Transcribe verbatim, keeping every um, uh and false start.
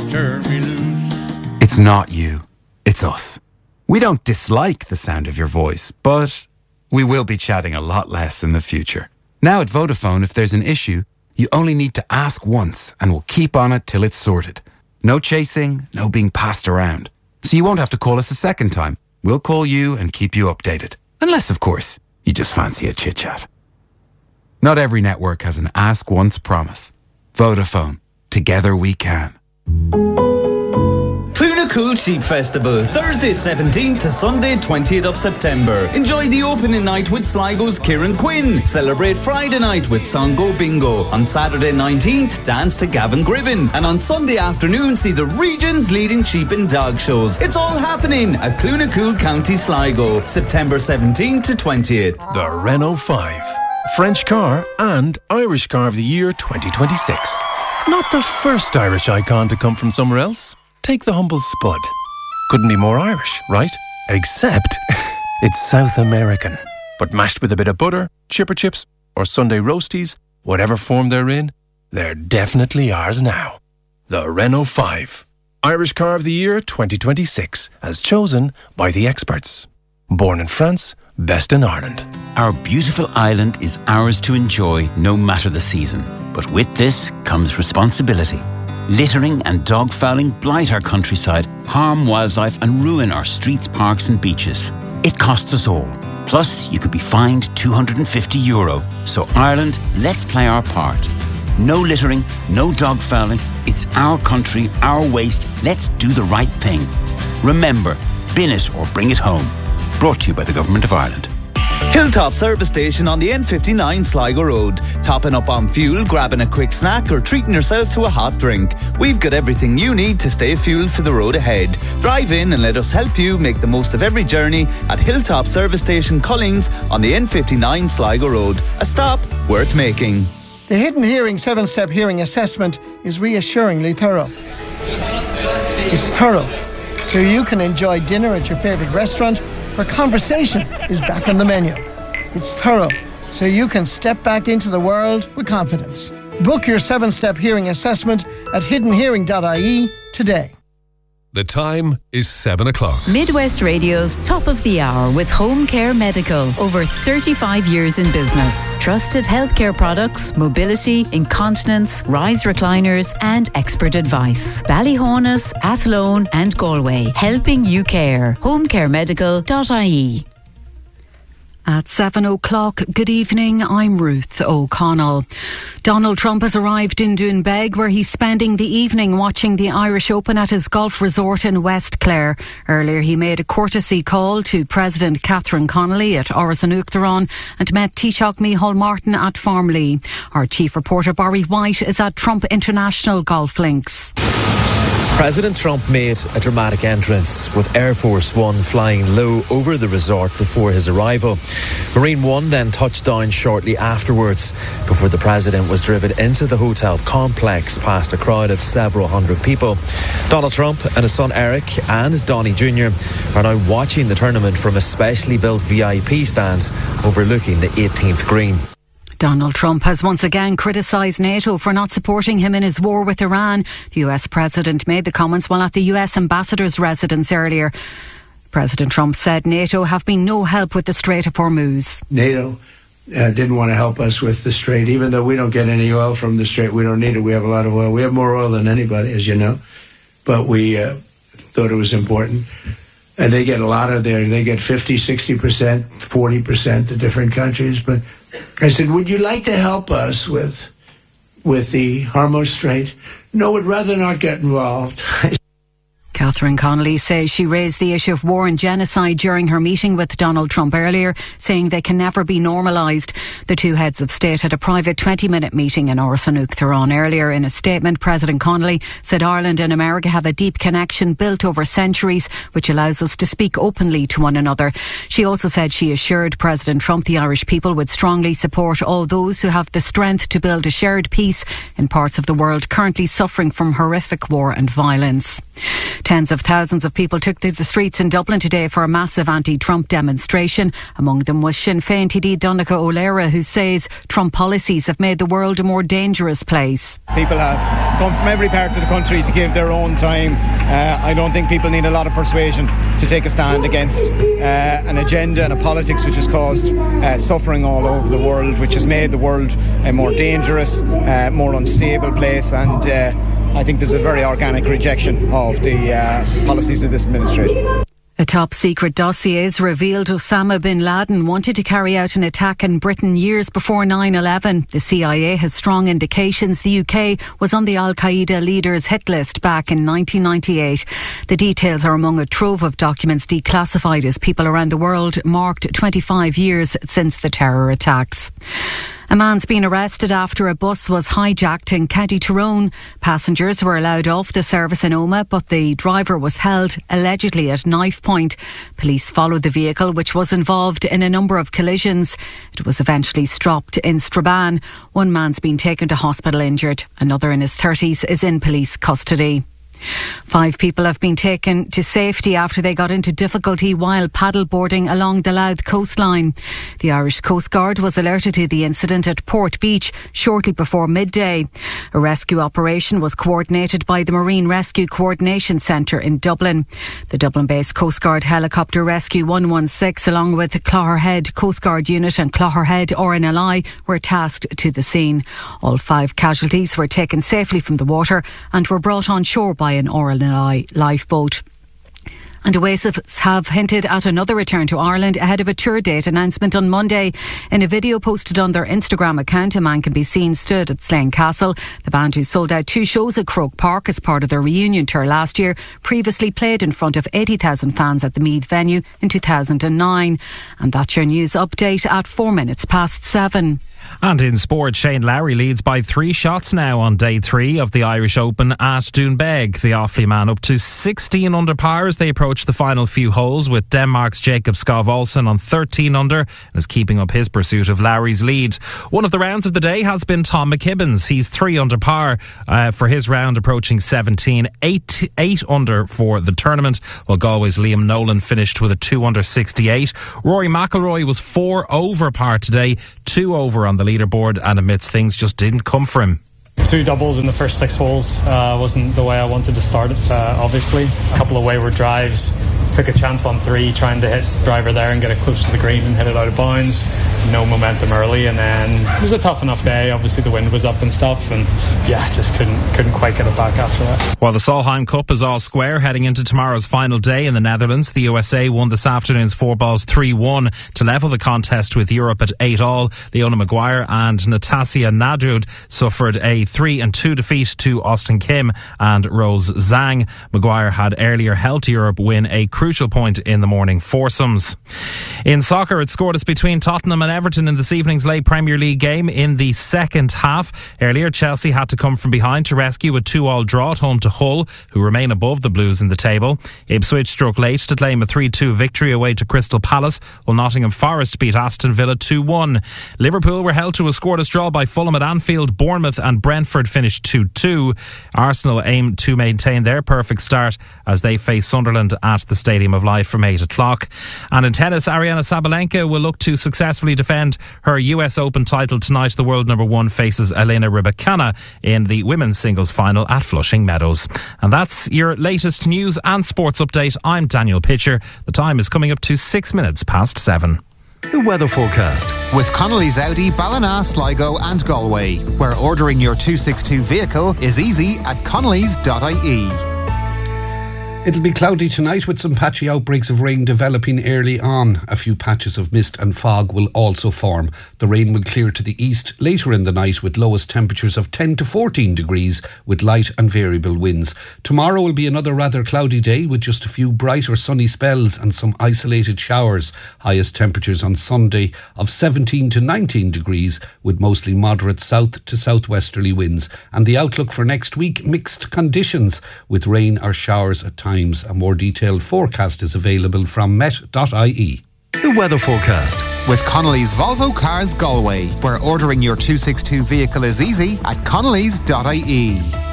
turn me loose. It's not you, it's us. We don't dislike the sound of your voice, but we will be chatting a lot less in the future. Now at Vodafone, if there's an issue, you only need to ask once and we'll keep on it till it's sorted. No chasing, no being passed around. So you won't have to call us a second time. We'll call you and keep you updated. Unless, of course, you just fancy a chit-chat. Not every network has an ask once promise. Vodafone. Together we can. Cool Sheep Festival, Thursday seventeenth to Sunday twentieth of September. Enjoy the opening night with Sligo's Kieran Quinn. Celebrate Friday night with Songo Bingo. On Saturday nineteenth, dance to Gavin Gribben. And on Sunday afternoon, see the region's leading sheep and dog shows. It's all happening at Clunacool, County Sligo, September seventeenth to twentieth. The Renault five. French car and Irish Car of the Year twenty twenty-six. Not the first Irish icon to come from somewhere else. Take the humble Spud. Couldn't be more Irish, right? Except it's South American. But mashed with a bit of butter, chipper chips, or Sunday roasties, whatever form they're in, they're definitely ours now. The Renault five. Irish Car of the Year twenty twenty-six, as chosen by the experts. Born in France, best in Ireland. Our beautiful island is ours to enjoy no matter the season. But with this comes responsibility. Littering and dog fouling blight our countryside, harm wildlife and ruin our streets, parks and beaches. It costs us all. Plus, you could be fined two hundred fifty euro. So Ireland, let's play our part. No littering, no dog fouling. It's our country, our waste. Let's do the right thing. Remember, bin it or bring it home. Brought to you by the Government of Ireland. Hilltop Service Station on the N fifty-nine Sligo Road. Topping up on fuel, grabbing a quick snack or treating yourself to a hot drink. We've got everything you need to stay fueled for the road ahead. Drive in and let us help you make the most of every journey at Hilltop Service Station Collings on the N fifty-nine Sligo Road. A stop worth making. The Hidden Hearing seven-step hearing assessment is reassuringly thorough. It's thorough, so you can enjoy dinner at your favourite restaurant where conversation is back on the menu. It's thorough, so you can step back into the world with confidence. Book your seven-step hearing assessment at hidden hearing dot I E today. The time is seven o'clock. Midwest Radio's Top of the Hour with Home Care Medical. Over thirty-five years in business. Trusted healthcare products, mobility, incontinence, rise recliners and expert advice. Ballyhonus, Athlone and Galway. Helping you care. home care medical dot I E. At seven o'clock, good evening, I'm Ruth O'Connell. Donald Trump has arrived in Doonbeg, where he's spending the evening watching the Irish Open at his golf resort in West Clare. Earlier he made a courtesy call to President Catherine Connolly at Áras an Uachtaráin and met Taoiseach Micheál Martin at Farmley. Our chief reporter Barry White is at Trump International Golf Links. President Trump made a dramatic entrance with Air Force One flying low over the resort before his arrival. Marine One then touched down shortly afterwards before the president was driven into the hotel complex past a crowd of several hundred people. Donald Trump and his son Eric and Donnie Junior are now watching the tournament from a specially built V I P stand overlooking the eighteenth green. Donald Trump has once again criticised NATO for not supporting him in his war with Iran. The U S president made the comments while at the U S ambassador's residence earlier. President Trump said NATO have been no help with the Strait of Hormuz. NATO uh, didn't want to help us with the Strait, even though we don't get any oil from the Strait. We don't need it. We have a lot of oil. We have more oil than anybody, as you know. But we uh, thought it was important. And they get a lot of their, they get fifty, sixty percent, forty percent to different countries. But I said, would you like to help us with with the Hormuz Strait? No, would rather not get involved. Catherine Connolly says she raised the issue of war and genocide during her meeting with Donald Trump earlier, saying they can never be normalised. The two heads of state had a private twenty-minute meeting in Áras an Uachtaráin earlier. In a statement, President Connolly said Ireland and America have a deep connection built over centuries, which allows us to speak openly to one another. She also said she assured President Trump the Irish people would strongly support all those who have the strength to build a shared peace in parts of the world currently suffering from horrific war and violence. Tens of thousands of people took to the streets in Dublin today for a massive anti-Trump demonstration. Among them was Sinn Féin T D Donncha O'Leary, who says Trump policies have made the world a more dangerous place. People have come from every part of the country to give their own time. Uh, I don't think people need a lot of persuasion to take a stand against uh, an agenda and a politics which has caused uh, suffering all over the world, which has made the world a more dangerous, uh, more unstable place, and uh, I think there's a very organic rejection of the uh, policies of this administration. A top-secret dossier has revealed Osama bin Laden wanted to carry out an attack in Britain years before nine eleven. The C I A has strong indications the U K was on the Al-Qaeda leader's hit list back in nineteen ninety-eight. The details are among a trove of documents declassified as people around the world marked twenty-five years since the terror attacks. A man's been arrested after a bus was hijacked in County Tyrone. Passengers were allowed off the service in Omagh, but the driver was held, allegedly at knife point. Police followed the vehicle, which was involved in a number of collisions. It was eventually stopped in Strabane. One man's been taken to hospital injured. Another in his thirties is in police custody. Five people have been taken to safety after they got into difficulty while paddleboarding along the Louth coastline. The Irish Coast Guard was alerted to the incident at Port Beach shortly before midday. A rescue operation was coordinated by the Marine Rescue Coordination Centre in Dublin. The Dublin-based Coast Guard Helicopter Rescue one one six, along with the Clogherhead Coast Guard Unit and Clogherhead R N L I, were tasked to the scene. All five casualties were taken safely from the water and were brought on shore by an R N L I lifeboat. And Oasis have hinted at another return to Ireland ahead of a tour date announcement on Monday. In a video posted on their Instagram account, a man can be seen stood at Slane Castle. The band, who sold out two shows at Croke Park as part of their reunion tour last year, previously played in front of eighty thousand fans at the Meath venue in two thousand nine. And that's your news update at four minutes past seven. And in sport, Shane Lowry leads by three shots now on day three of the Irish Open at Doonbeg. The Offaly man up to sixteen under par as they approach the final few holes, with Denmark's Jacob Skov Olsen on thirteen under and is keeping up his pursuit of Lowry's lead. One of the rounds of the day has been Tom McKibbin's. He's three under par uh, for his round, approaching seventeen. Eight, eight under for the tournament, while Galway's Liam Nolan finished with a two under sixty-eight. Rory McIlroy was four over par today, two over on the leaderboard, and admits things just didn't come for him. Two doubles in the first six holes uh, wasn't the way I wanted to start it, uh, obviously. A couple of wayward drives. Took a chance on three, trying to hit driver there and get it close to the green and hit it out of bounds. No momentum early, and then it was a tough enough day. Obviously the wind was up and stuff, and yeah, just couldn't couldn't quite get it back after that. While the Solheim Cup is all square heading into tomorrow's final day in the Netherlands, the U S A won this afternoon's four balls three one to level the contest with Europe at eight all. Leona Maguire and Natasha Nadjud suffered a three and two defeat to Austin Kim and Rose Zhang. Maguire had earlier helped Europe win a crucial point in the morning foursomes. In soccer, it scored us between Tottenham and Everton in this evening's late Premier League game in the second half. Earlier, Chelsea had to come from behind to rescue a two all draw at home to Hull, who remain above the Blues in the table. Ipswich struck late to claim a three two victory away to Crystal Palace, while Nottingham Forest beat Aston Villa two one. Liverpool were held to a scoreless draw by Fulham at Anfield. Bournemouth and Brentford finished two two. Arsenal aim to maintain their perfect start as they face Sunderland at the Stadium of Light from eight o'clock. And in tennis, Ariana Sabalenka will look to successfully defend her U S Open title tonight. The world number one faces Elena Rybakina in the women's singles final at Flushing Meadows. And that's your latest news and sports update. I'm Daniel Pitcher. The time is coming up to six minutes past seven. The weather forecast with Connolly's Audi, Ballina, Sligo and Galway, where ordering your two sixty-two vehicle is easy at connellys dot I E. It'll be cloudy tonight with some patchy outbreaks of rain developing early on. A few patches of mist and fog will also form. The rain will clear to the east later in the night with lowest temperatures of ten to fourteen degrees with light and variable winds. Tomorrow will be another rather cloudy day with just a few bright or sunny spells and some isolated showers. Highest temperatures on Sunday of seventeen to nineteen degrees with mostly moderate south to southwesterly winds. And the outlook for next week, mixed conditions with rain or showers at times. A more detailed forecast is available from met dot I E. The weather forecast with Connolly's Volvo Cars Galway, where ordering your two sixty-two vehicle is easy at connellys dot I E.